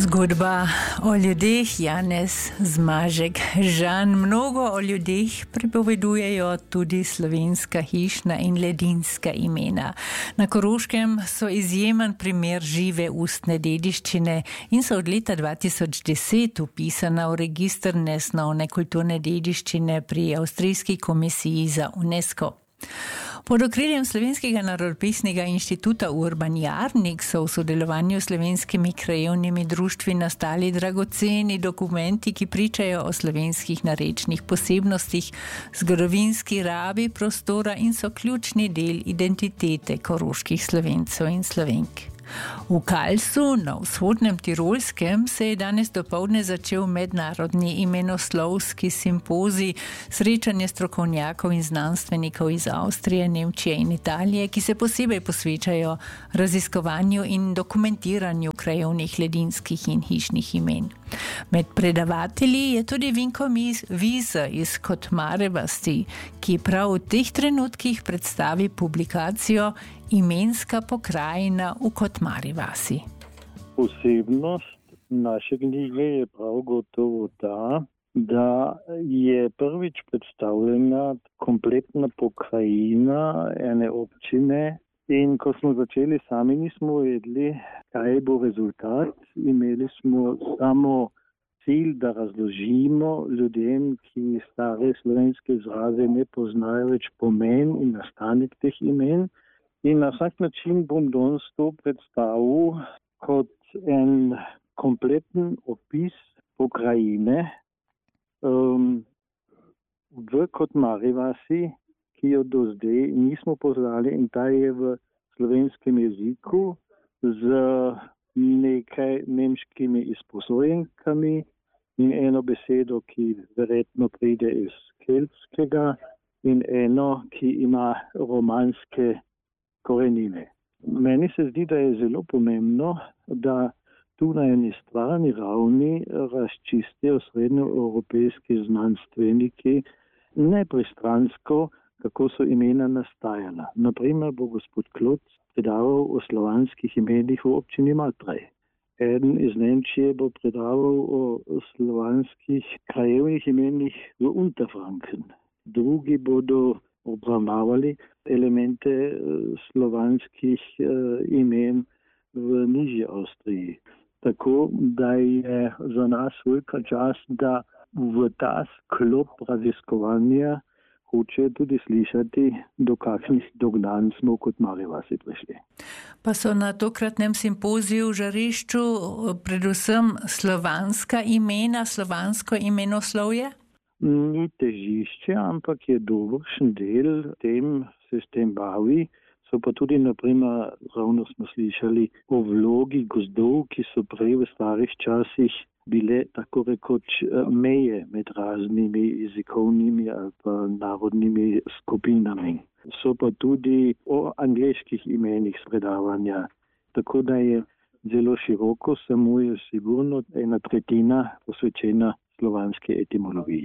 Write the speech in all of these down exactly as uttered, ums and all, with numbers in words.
Zgodba o ljudeh, Janez Zmažek, Žan. Mnogo o ljudeh pripovedujejo tudi slovenska hišna in ledinska imena. Na Koroškem so izjemen primer žive ustne dediščine in so od leta dva tisoč deset vpisana v register nesnovne kulturne dediščine pri Avstrijski komisiji za UNESCO. Pod okriljem Slovenskega narodopisnega inštituta Urban Jarnik so v sodelovanju s slovenskimi krajevnimi društvi nastali dragoceni dokumenti, ki pričajo o slovenskih narečnih posebnostih, zgodovinski rabi prostora in so ključni del identitete koroških Slovencev in Slovenk. V Kalsu na vzhodnem Tirolskem se je danes dopoldne začel mednarodni imenoslovski simpozij, srečanje strokovnjakov in znanstvenikov iz Avstrije, Nemčije in Italije, ki se posebej posvečajo raziskovanju in dokumentiranju krajevnih ledinskih in hišnih imen. Med predavatelji je tudi Vinko Viza iz Kotmare vasi, ki prav v teh trenutkih predstavi publikacijo Imenska pokrajina v Kotmari vasi. Posebnost naše knjige je prav gotovo ta, da je prvič predstavljena kompletna pokrajina ene občine. In ko smo začeli, sami nismo vedeli, kaj bo rezultat. Imeli smo samo cilj, da razložimo ljudem, ki stare slovenske izraze ne poznajo več pomen in nastanek teh imen. In na vsak način bom danes to predstavil kot en kompleten opis pokrajine um, v Kotmari vasi, ki jo do zdaj nismo poznali, in ta je v slovenskem jeziku z nekaj nemškimi izposojenkami in eno besedo, ki verjetno pride iz keltskega, in eno, ki ima romanske korenine. Meni se zdi, da je zelo pomembno, da tu na eni stvarni ravni razčistijo srednjoevropejski znanstveniki nepristransko, kako so imena nastajala. Naprimer bo gospod Kloc predaval o slovanskih imenih v občini Matrej. Eden iz Nemčije bo predaval o slovanskih krajevnih imenih v Unterfranken. Drugi bodo obravnavali elemente slovanskih imen v nižji Avstriji. Tako da je za nas velika čast, da v ta sklop raziskovanja hoče tudi slišati, do kakšnih dognanj smo v Kotmari vasi prišli. Pa so na tokratnem simpoziju v žarišču predvsem slovanska imena, slovansko imenoslovje? Ni težišče, ampak je dobršen del, tem se s tem bavi. So pa tudi, naprimer, ravno smo slišali o vlogi gozdov, ki so prej v starih časih bile tako rekoč meje med raznimi jezikovnimi ali pa narodnimi skupinami. So pa tudi o angleških imenih predavanja. Tako da je zelo široko, samo je sigurno ena tretjina posvečena slovanski etimologiji.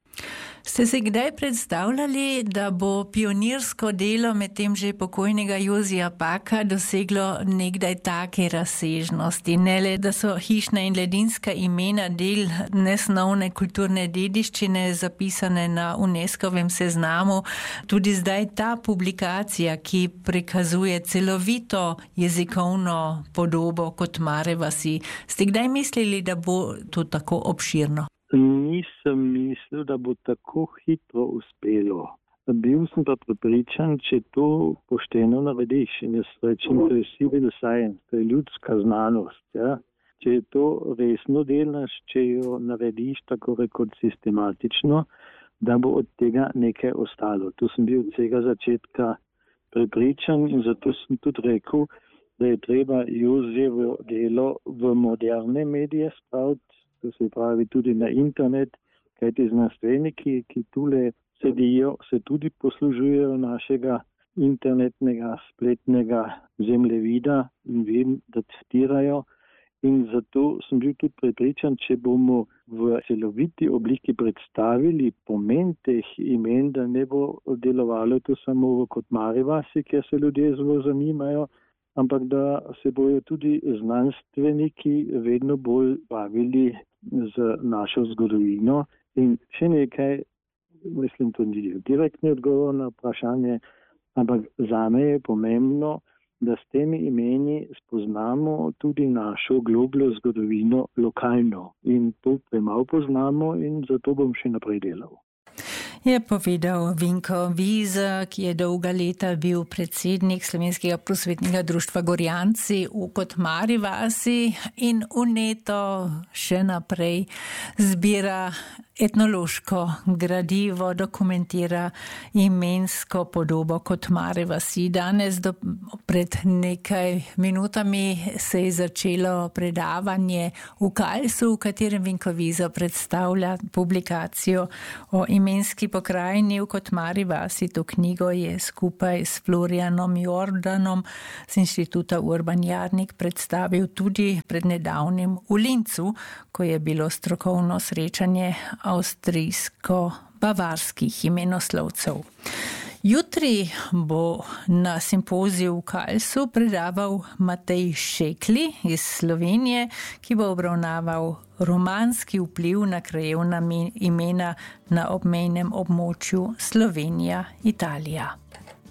Ste si kdaj predstavljali, da bo pionirsko delo med tem že pokojnega Jozija Paka doseglo nekdaj take razsežnosti? Ne le, da so hišna in ledinska imena del nesnovne kulturne dediščine zapisane na UNESCOvem seznamu, tudi zdaj ta publikacija, ki prikazuje celovito jezikovno podobo Kotmare vasi. Ste kdaj mislili, da bo to tako obširno? Nisem mislil, da bo tako hitro uspelo. Bil sem pa prepričan, če to pošteno narediš, in jaz rečem, to je civil science, to je ljudska znanost. Ja? Če je to resno delaš, če jo narediš tako rekoč sistematično, da bo od tega nekaj ostalo. To sem bil od vsega začetka prepričan in zato sem tudi rekel, da je treba Jozijevo delo v moderne medije spraviti, to se pravi tudi na internet, kajti znanstveniki, ki tule sedijo, se tudi poslužujejo našega internetnega, spletnega zemljevida in vem, da citirajo. In zato sem bil tudi prepričan, če bomo v celoviti obliki predstavili pomen teh imen, da ne bo delovalo to samo v Kotmari vasi, kjer se ljudje zelo zanimajo, ampak da se bojo tudi znanstveniki vedno bolj bavili z našo zgodovino. In še nekaj, mislim, to ni direktni odgovor na vprašanje, ampak zame je pomembno, da s temi imeni spoznamo tudi našo globljo zgodovino lokalno. In to premalo poznamo in zato bom še naprej delal. Je povedal Vinko Viza, ki je dolga leta bil predsednik Slovenskega prosvetnega društva Gorjanci v Kotmari vasi in vneto še naprej zbira etnološko gradivo, dokumentira imensko podobo Kotmare vasi. Danes do, pred nekaj minutami se je začelo predavanje v Kalsu, v katerem Vinko Viza predstavlja publikacijo o imenski pokrajini v Kotmari vasi. To knjigo je skupaj s Florianom Jordanom z Inštituta Urban Jarnik predstavil tudi pred nedavnim v Lincu, ko je bilo strokovno srečanje avstrijsko-bavarskih imenoslovcev. Jutri bo na simpoziju v Kalsu predaval Matej Šekli iz Slovenije, ki bo obravnaval romanski vpliv na krajevna imena na obmejnem območju Slovenija-Italija.